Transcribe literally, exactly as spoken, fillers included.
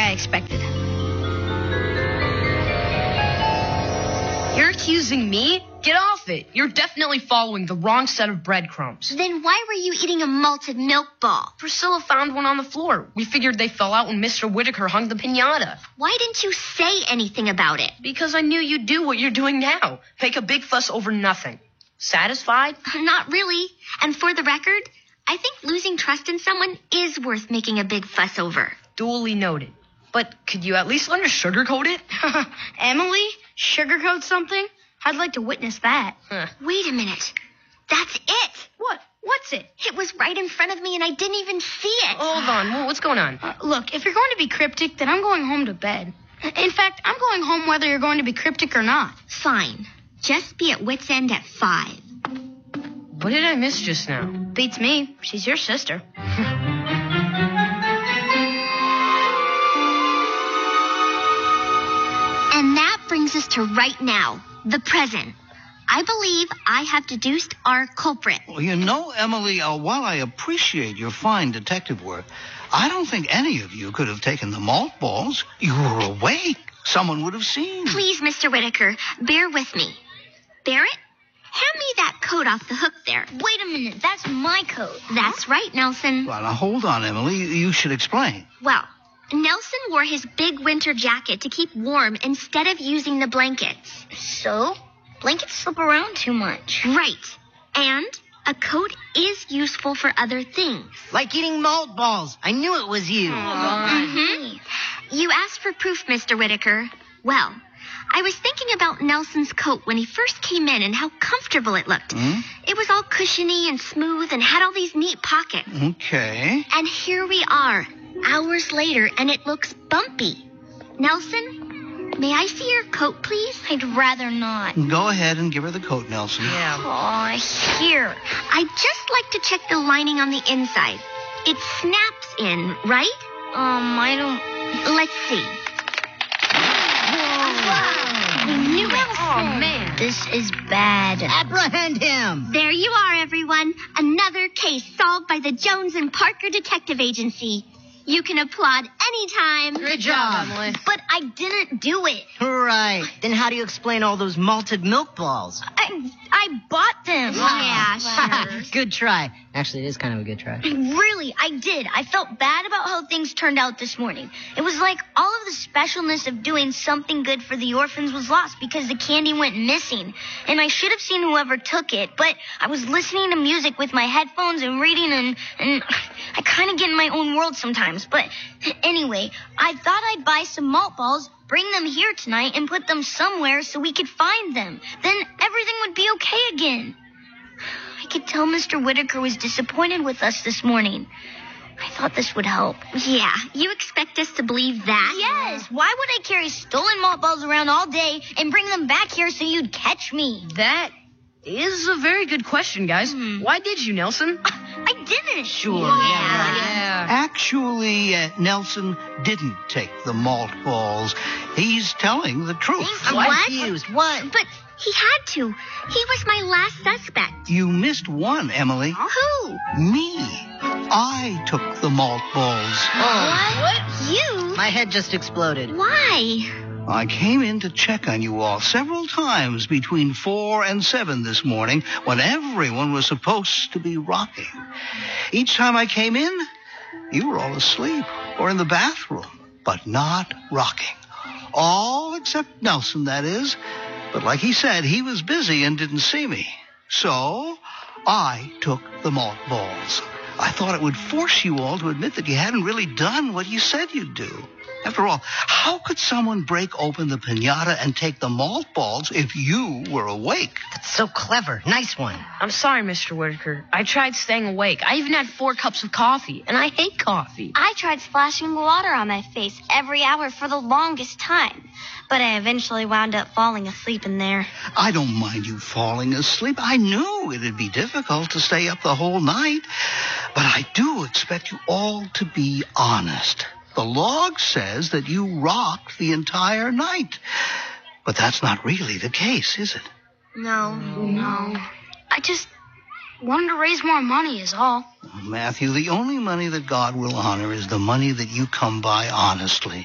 I expected. You're accusing me? Get off it. You're definitely following the wrong set of breadcrumbs. Then why were you eating a malted milk ball? Priscilla found one on the floor. We figured they fell out when Mister Whitaker hung the piñata. Why didn't you say anything about it? Because I knew you'd do what you're doing now. Make a big fuss over nothing. Satisfied? Not really. And for the record, I think losing trust in someone is worth making a big fuss over. Duly noted. But could you at least learn to sugarcoat it? Emily? Sugarcoat something? I'd like to witness that. Huh. Wait a minute. That's it. What? What's it? It was right in front of me and I didn't even see it. Hold on. What's going on? Uh, look, if you're going to be cryptic, then I'm going home to bed. In fact, I'm going home whether you're going to be cryptic or not. Fine. Just be at wit's end at five. What did I miss just now? Beats me. She's your sister. And that brings us to right now, the present. I believe I have deduced our culprit. Well, you know, Emily, uh, while I appreciate your fine detective work, I don't think any of you could have taken the malt balls. You were awake. Someone would have seen. Please, Mister Whitaker, bear with me. Barrett, hand me that coat off the hook there. Wait a minute. That's my coat. That's right, Nelson. Well, now, hold on, Emily. You should explain. Well, Nelson wore his big winter jacket to keep warm instead of using the blankets. So? Blankets slip around too much. Right. And a coat is useful for other things. Like eating malt balls. I knew it was you. Mm-hmm. You asked for proof, Mister Whitaker. Well, I was thinking about Nelson's coat when he first came in and how comfortable it looked. Hmm? It was all cushiony and smooth and had all these neat pockets. Okay. And here we are, hours later, and it looks bumpy. Nelson, may I see your coat, please? I'd rather not. Go ahead and give her the coat, Nelson. Yeah. Aw, here. I'd just like to check the lining on the inside. It snaps in, right? Um, I don't... Let's see. I knew it. Oh, man. This is bad. Apprehend him. There you are, everyone. Another case solved by the Jones and Parker Detective Agency. You can applaud anytime. Good job, Emily. But I didn't do it. Right. Then how do you explain all those malted milk balls? I, I bought them. Yeah, sure. Good try. Actually, it is kind of a good try. Really, I did. I felt bad about how things turned out this morning. It was like all of the specialness of doing something good for the orphans was lost because the candy went missing. And I should have seen whoever took it, but I was listening to music with my headphones and reading, and, and I kind of get in my own world sometimes. But anyway, I thought I'd buy some malt balls, bring them here tonight, and put them somewhere so we could find them. Then everything would be okay again. I could tell Mister Whitaker was disappointed with us this morning. I thought this would help. Yeah, you expect us to believe that? Yes. Why would I carry stolen malt balls around all day and bring them back here so you'd catch me? That is a very good question, guys. Hmm. Why did you, Nelson? I didn't. Sure. Yeah. Actually, uh, Nelson didn't take the malt balls. He's telling the truth. I'm What? confused. What? But he had to. He was my last suspect. You missed one, Emily. Who? Me. I took the malt balls. Oh, What? You? my head just exploded. Why? I came in to check on you all several times between four and seven this morning when everyone was supposed to be rocking. Each time I came in, you were all asleep or in the bathroom, but not rocking. All except Nelson, that is. But like he said, he was busy and didn't see me. So I took the malt balls. I thought it would force you all to admit that you hadn't really done what you said you'd do. After all, how could someone break open the piñata and take the malt balls if you were awake? That's so clever. Nice one. I'm sorry, Mister Whitaker. I tried staying awake. I even had four cups of coffee, and I hate coffee. I tried splashing water on my face every hour for the longest time, but I eventually wound up falling asleep in there. I don't mind you falling asleep. I knew it'd be difficult to stay up the whole night. But I do expect you all to be honest. The log says that you rocked the entire night. But that's not really the case, is it? No, no. I just wanted to raise more money is all. Matthew, the only money that God will honor is the money that you come by honestly.